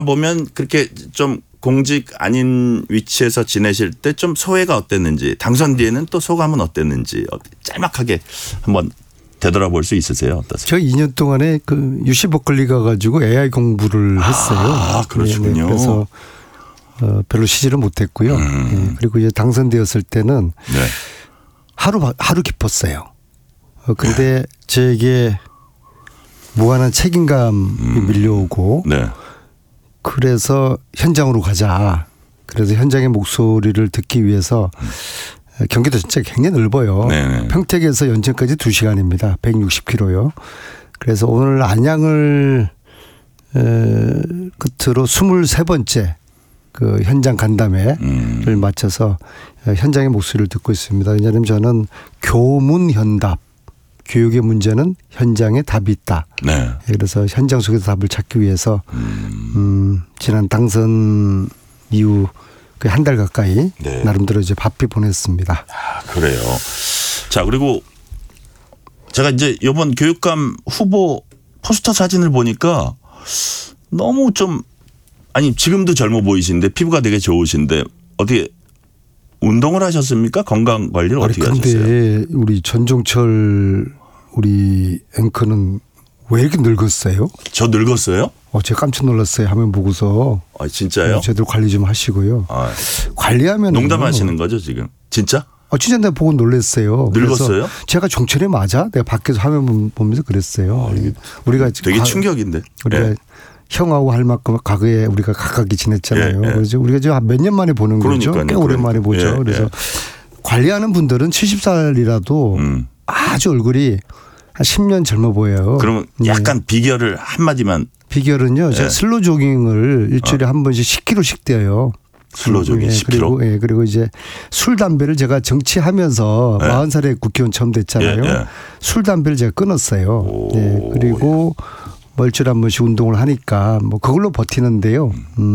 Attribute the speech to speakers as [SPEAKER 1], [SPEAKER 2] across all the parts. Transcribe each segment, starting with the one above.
[SPEAKER 1] 보면 그렇게 좀 공직 아닌 위치에서 지내실 때 좀 소회가 어땠는지 당선 뒤에는 또 소감은 어땠는지 짤막하게 한번 되돌아볼 수 있으세요? 어떠세요?
[SPEAKER 2] 저 2년 동안에 그 UC 버클리 가가지고 AI 공부를 했어요.
[SPEAKER 1] 아, 그러시군요.
[SPEAKER 2] 네, 그래서 별로 쉬지를 못했고요. 네, 그리고 이제 당선되었을 때는
[SPEAKER 1] 네.
[SPEAKER 2] 하루 기뻤어요. 그런데 제게 무한한 책임감이 밀려오고
[SPEAKER 1] 네.
[SPEAKER 2] 그래서 현장으로 가자. 그래서 현장의 목소리를 듣기 위해서 경기도 진짜 굉장히 넓어요.
[SPEAKER 1] 네네.
[SPEAKER 2] 평택에서 연천까지 2시간입니다. 160km요. 그래서 오늘 안양을 끝으로 23번째 그 현장 간담회를 마쳐서 현장의 목소리를 듣고 있습니다. 왜냐하면 저는 교문현답. 교육의 문제는 현장에 답이 있다.
[SPEAKER 1] 네.
[SPEAKER 2] 그래서 현장 속에서 답을 찾기 위해서 지난 당선 이후 한 달 가까이
[SPEAKER 1] 네.
[SPEAKER 2] 나름대로 이제 바삐 보냈습니다.
[SPEAKER 1] 아, 그래요. 자, 그리고 제가 이제 이번 교육감 후보 포스터 사진을 보니까 너무 좀 아니 지금도 젊어 보이신데 피부가 되게 좋으신데 어떻게 운동을 하셨습니까? 건강 관리를 어떻게 하셨어요?
[SPEAKER 2] 그런데 우리 전종철 우리 앵커는 왜 이렇게 늙었어요?
[SPEAKER 1] 저 늙었어요?
[SPEAKER 2] 제가 깜짝 놀랐어요. 화면 보고서.
[SPEAKER 1] 아, 진짜요?
[SPEAKER 2] 제대로 관리 좀 하시고요.
[SPEAKER 1] 아,
[SPEAKER 2] 관리하면
[SPEAKER 1] 농담하시는 거죠 지금? 진짜?
[SPEAKER 2] 진짜 내가 보고 놀랐어요.
[SPEAKER 1] 늙었어요?
[SPEAKER 2] 제가 종철이 맞아? 내가 밖에서 화면 보면서 그랬어요. 우리가
[SPEAKER 1] 되게 충격인데.
[SPEAKER 2] 우리가
[SPEAKER 1] 네.
[SPEAKER 2] 형하고 할 만큼 과거에 우리가 가깝게 지냈잖아요.
[SPEAKER 1] 예, 예.
[SPEAKER 2] 그래서 우리가 지금 몇 년 만에 보는 거죠. 꽤 오랜만에 보죠.
[SPEAKER 1] 예,
[SPEAKER 2] 그래서
[SPEAKER 1] 예.
[SPEAKER 2] 관리하는 분들은 70살이라도 아주 얼굴이 한 10년 젊어 보여요.
[SPEAKER 1] 그러면 약간 비결을 한마디만.
[SPEAKER 2] 비결은요. 제가 슬로 조깅을 일주일에 한 번씩 10km씩 뛰어요.
[SPEAKER 1] 슬로 조깅 10km.
[SPEAKER 2] 그리고 이제 술 담배를 제가 정치하면서 40살에 국회의원 처음 됐잖아요. 술 담배를 제가 끊었어요. 그리고 뭐 일주일에 한 번씩 운동을 하니까 뭐 그걸로 버티는데요.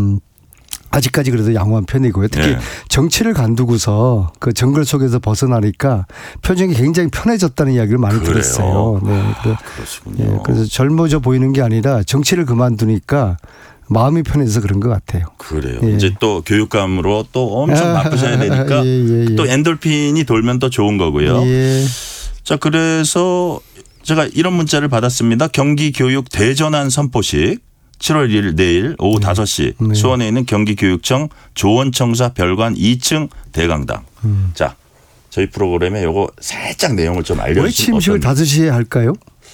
[SPEAKER 2] 아직까지 그래도 양호한 편이고요. 특히 정치를 간두고서 그 정글 속에서 벗어나니까 표정이 굉장히 편해졌다는 이야기를 많이
[SPEAKER 1] 그래요?
[SPEAKER 2] 들었어요. 네.
[SPEAKER 1] 그러시군요.
[SPEAKER 2] 그래서 젊어져 보이는 게 아니라 정치를 그만두니까 마음이 편해져서 그런 것 같아요.
[SPEAKER 1] 그래요. 이제 또 교육감으로 또 엄청 바쁘셔야 되니까 또 엔돌핀이 돌면 또 좋은 거고요. 자, 그래서 제가 이런 문자를 받았습니다. 경기교육 대전환 선포식 7월 1일 내일 오후 5시 수원에 있는 경기교육청 조원청사 별관 2층 대강당. 자, 저희 프로그램에 요거 살짝 내용을 좀 알려주시면.
[SPEAKER 2] 왜 취임식을 5시에 할까요?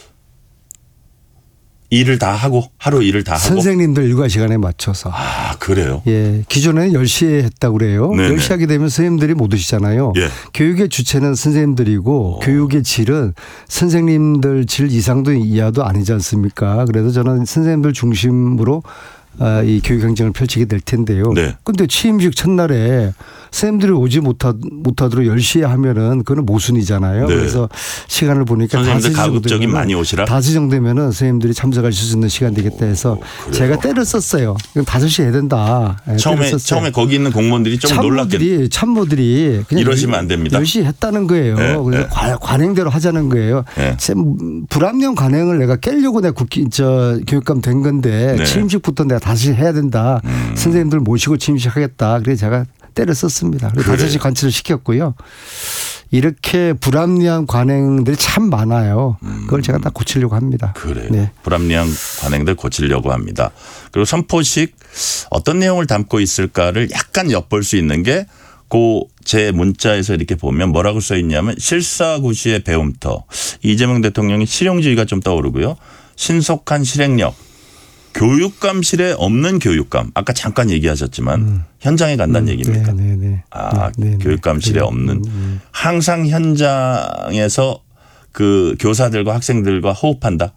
[SPEAKER 1] 일을 다 하고 하루 일을 다 하고.
[SPEAKER 2] 선생님들 일과 시간에 맞춰서.
[SPEAKER 1] 아, 그래요?
[SPEAKER 2] 예. 기존에는 10시에 했다고 그래요.
[SPEAKER 1] 네네.
[SPEAKER 2] 10시 하게 되면 선생님들이 못 오시잖아요.
[SPEAKER 1] 예.
[SPEAKER 2] 교육의 주체는 선생님들이고 교육의 질은 선생님들 질 이상도 이하도 아니지 않습니까? 그래서 저는 선생님들 중심으로 이 교육 행정을 펼치게 될 텐데요. 그런데 취임식 첫날에 선생님들이 오지 못하도록 10시에 하면은 그거는 모순이잖아요. 그래서 시간을 보니까
[SPEAKER 1] 선생님들 가급적이 많이 오시라.
[SPEAKER 2] 5시 정도면은 선생님들이 참석하실 수 있는 시간 되겠다 해서 제가 때를 썼어요. 5시에 해야 된다.
[SPEAKER 1] 처음에 거기 있는 공무원들이 좀 놀랐겠네요.
[SPEAKER 2] 참모들이 그냥
[SPEAKER 1] 이러시면 안 됩니다.
[SPEAKER 2] 10시 했다는 거예요. 그래서 관행대로 하자는 거예요. 불합리한 관행을 내가 깨려고 내가 교육감 된 건데 취임식부터 내가 다시 해야 된다. 선생님들 모시고 취임식 하겠다. 그래서 제가 때를 썼습니다. 그래서 5시 관철을 시켰고요. 이렇게 불합리한 관행들이 참 많아요. 그걸 제가 다 고치려고 합니다.
[SPEAKER 1] 그래요. 불합리한 관행들 고치려고 합니다. 그리고 선포식 어떤 내용을 담고 있을까를 약간 엿볼 수 있는 게 제 문자에서 이렇게 보면 뭐라고 써 있냐면 실사구시의 배움터. 이재명 대통령의 실용주의가 좀 떠오르고요. 신속한 실행력. 교육감실에 없는 교육감. 아까 잠깐 얘기하셨지만 현장에 간다는 얘기입니까? 교육감실에 없는. 항상 현장에서 그 교사들과 학생들과 호흡한다.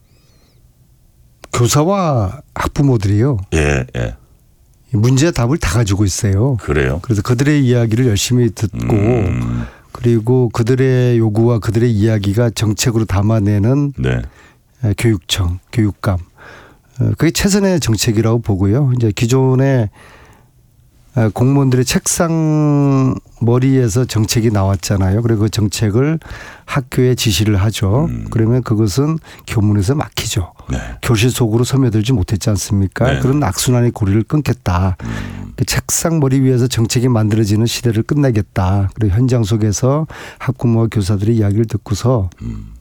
[SPEAKER 2] 교사와 학부모들이요. 문제의 답을 다 가지고 있어요.
[SPEAKER 1] 그래요.
[SPEAKER 2] 그래서 그들의 이야기를 열심히 듣고 그리고 그들의 요구와 그들의 이야기가 정책으로 담아내는 교육청, 교육감. 그게 최선의 정책이라고 보고요. 이제 기존의 공무원들의 책상 머리에서 정책이 나왔잖아요. 그리고 그 정책을 학교에 지시를 하죠. 그러면 그것은 교문에서 막히죠.
[SPEAKER 1] 네.
[SPEAKER 2] 교실 속으로 스며들지 못했지 않습니까?
[SPEAKER 1] 네.
[SPEAKER 2] 그런 악순환의 고리를 끊겠다. 그 책상 머리 위에서 정책이 만들어지는 시대를 끝내겠다. 그리고 현장 속에서 학부모와 교사들의 이야기를 듣고서